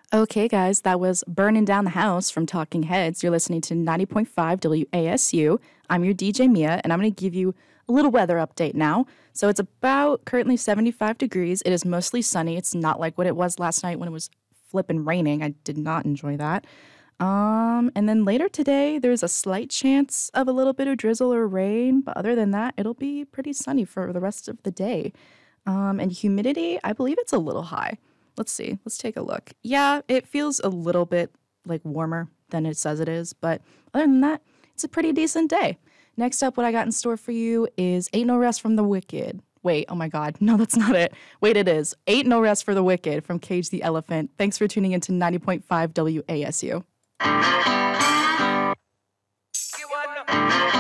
Okay, guys, that was Burning Down the House from Talking Heads. You're listening to 90.5 WASU. I'm your DJ Mia, and I'm going to give you a little weather update now. So it's about currently 75 degrees. It is mostly sunny. It's not like what it was last night when it was flipping raining. I did not enjoy that. And then later today, there's a slight chance of a little bit of drizzle or rain, but other than that, it'll be pretty sunny for the rest of the day. And humidity, I believe it's a little high. Let's see. Let's take a look. Yeah, it feels a little bit like warmer than it says it is, but other than that, it's a pretty decent day. Next up, what I got in store for you is Ain't No Rest from the Wicked. Wait, oh my God. No, that's not it. Wait, it is. Ain't No Rest for the Wicked from Cage the Elephant. Thanks for tuning into 90.5 WASU.